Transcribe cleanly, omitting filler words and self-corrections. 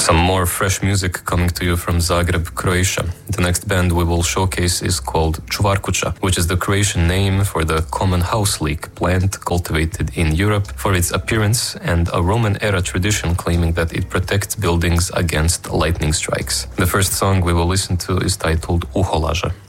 Some more fresh music coming to you from Zagreb, Croatia. The next band we will showcase is called Čuvarkuća, which is the Croatian name for the common house leek plant cultivated in Europe for its appearance and a Roman-era tradition claiming that it protects buildings against lightning strikes. The first song we will listen to is titled Uholaža.